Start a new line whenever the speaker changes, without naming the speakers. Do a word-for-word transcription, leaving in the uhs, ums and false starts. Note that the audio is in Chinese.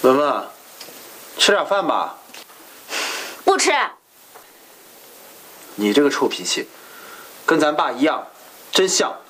文文，吃点饭吧。
不吃。
你这个臭脾气，跟咱爸一样，真像。